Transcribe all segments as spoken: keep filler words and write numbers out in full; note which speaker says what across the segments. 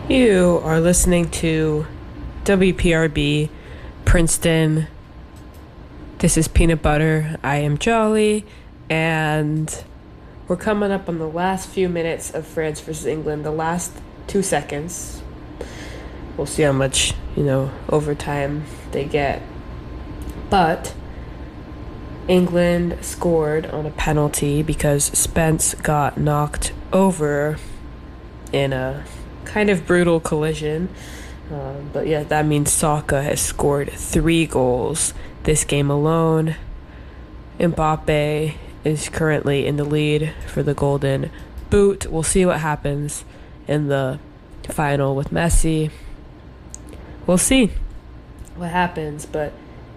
Speaker 1: You are listening to W P R B Princeton. This is Peanut Butter. I am Jolly, and we're coming up on the last few minutes of France versus England, the last two seconds. We'll see how much, you know, overtime they get. But England scored on a penalty because Spence got knocked over in a kind of brutal collision. Um, but yeah, that means Saka has scored three goals this game alone. Mbappe is currently in the lead for the Golden Boot. We'll see what happens in the final with Messi. We'll see what happens, but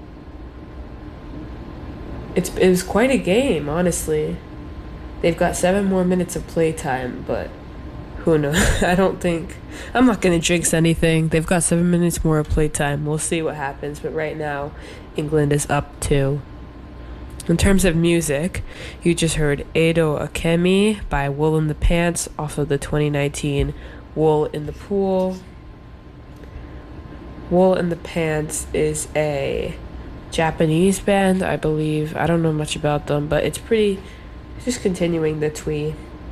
Speaker 1: it's it was quite a game, honestly. They've got seven more minutes of playtime, but who knows? I don't think... I'm not going to jinx anything. They've got seven minutes more of playtime. We'll see what happens, but right now, England is up two. In terms of music, you just heard Ado Akemi by Wool in the Pants off of the twenty nineteen Wool in the Pool. Wool in the Pants is a Japanese band, I believe. I don't know much about them, but it's pretty... Just continuing the twee.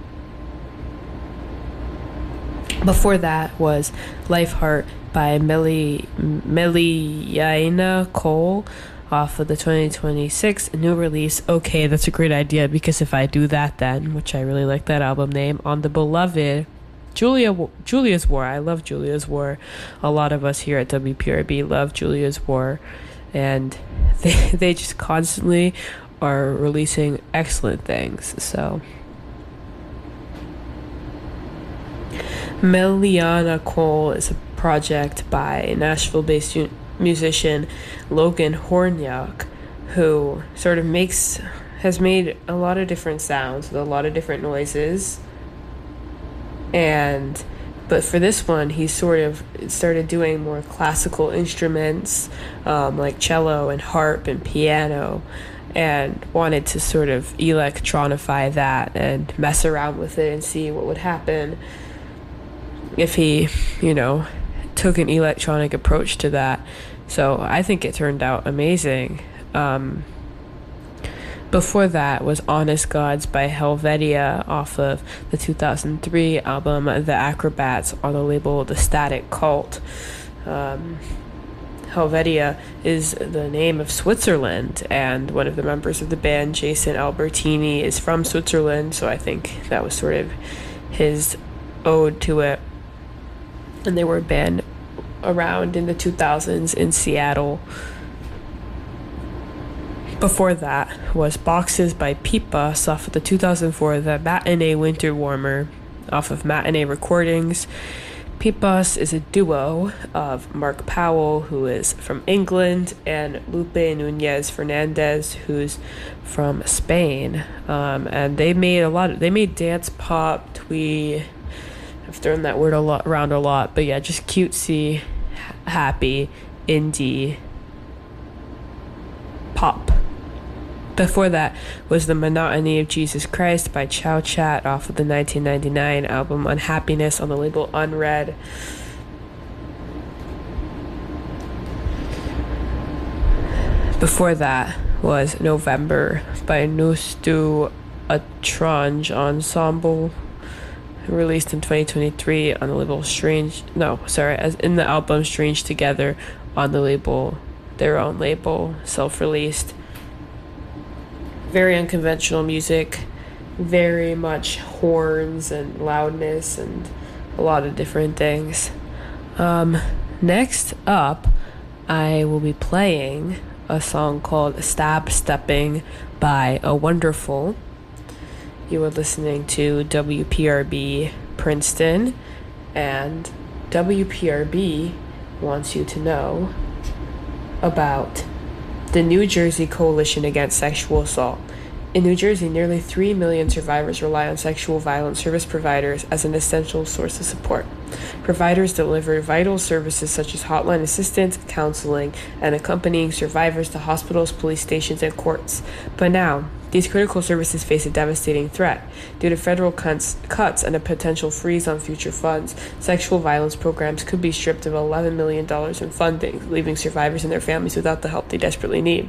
Speaker 1: Before that was Lifeheart by Meli, Meliana Cole off of the twenty twenty-six new release. Okay, that's a great idea, because if I do that then, which I really like that album name, on the beloved Julia Julia's War. I love Julia's War. A lot of us here at W P R B love Julia's War, and they they just constantly are releasing excellent things. So Meliana Cole is a project by Nashville-based u- musician Logan Horniak, who sort of makes has made a lot of different sounds with a lot of different noises. And but for this one, he sort of started doing more classical instruments, um, like cello and harp and piano, and wanted to sort of electronify that and mess around with it and see what would happen if he, you know, took an electronic approach to that. So I think it turned out amazing. Um, before that was Honest Gods by Helvetia off of the two thousand three album The Acrobats on the label The Static Cult. Um, Helvetia is the name of Switzerland, and one of the members of the band, Jason Albertini, is from Switzerland, so I think that was sort of his ode to it. And they were a band around in the two thousands in Seattle. Before that was Boxes by Pipas off of the two thousand four The Matinee Winter Warmer off of Matinee Recordings. Pipas is a duo of Mark Powell, who is from England, and Lupe Nunez Fernandez, who's from Spain. Um, and they made a lot of, they made dance pop, twee. I've thrown that word a lot around a lot, but yeah, just cutesy, happy, indie pop. Before that was The Monotony of Jesus Christ by Chow Chat off of the nineteen ninety-nine album Unhappiness on the label Unread. Before that was November by Nustu Atrange Ensemble, released in twenty twenty-three on the label Strange, no, sorry, as in the album Strange Together on the label, their own label, self-released. Very unconventional music, very much horns and loudness and a lot of different things. Um, next up, I will be playing a song called Stab Stepping by A Wonderful. You are listening to W P R B Princeton, and W P R B wants you to know about the New Jersey Coalition Against Sexual Assault. In New Jersey, nearly three million survivors rely on sexual violence service providers as an essential source of support. Providers deliver vital services such as hotline assistance, counseling, and accompanying survivors to hospitals, police stations, and courts. But now, These critical services face a devastating threat. Due to federal cuts, cuts and a potential freeze on future funds, sexual violence programs could be stripped of eleven million dollars in funding, leaving survivors and their families without the help they desperately need.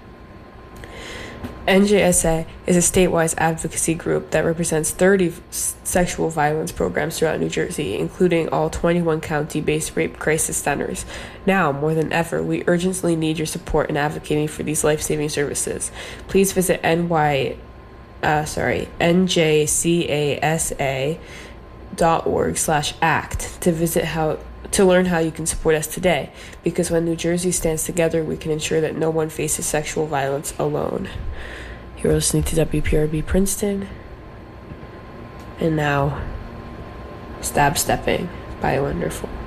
Speaker 1: N J S A is a statewide advocacy group that represents thirty sexual violence programs throughout New Jersey, including all twenty-one county-based rape crisis centers. Now, more than ever, we urgently need your support in advocating for these life-saving services. Please visit N Y, uh, sorry, N J C A S A dot org slash act to visit how to learn how you can support us today. Because when New Jersey stands together, we can ensure that no one faces sexual violence alone. You're listening to W P R B Princeton. And now, Stab Stepping by Wonderful.